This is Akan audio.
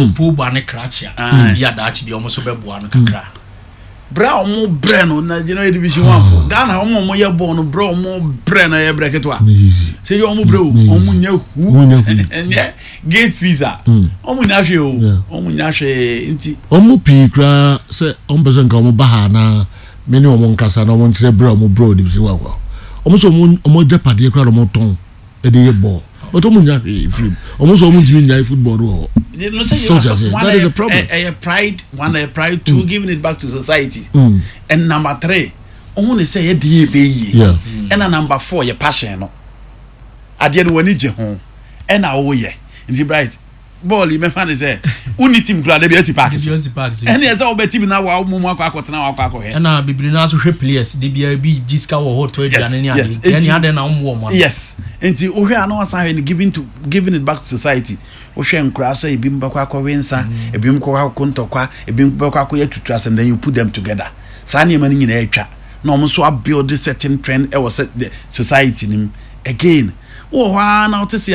Puba ne Crachia, ya dachi be almost bebuan kakra. Bra mo breno na General Division 1 for Ghana mo ye born bro mo breno ye breketwa. Say you mo bro omo nya hu enye gate visa. Omo nya hwe o. Omo nya hwe nti omo pi kra say omo person ka omo baha na me ne omo nkasa na omo ntre bra omo bro Division 1 kwa. Omo so omo jepade kra omo ton e dey ball. But omo nya film. Omo so omo jimi nya football ro. You know, say that is a problem. A pride, two, giving it back to society. And number 3, only say yeah. And number 4, your passion. No, I didn't want it home. And now, yeah, and you bright. Bolly, my fan is there. Only team glad to be at park. And there's all better now. Our mumma quack now, and now be bringing players. DBIB, Giska or Hotel, any other now. Yes, and the Ohiano sign giving it back to society. Ocean crash, a bimba winsa, a bimco contokwa, a bimbo to trust, and then you put them together. Sani money in a chat. No, so I build this certain trend. I was at the society again. Oh, now to see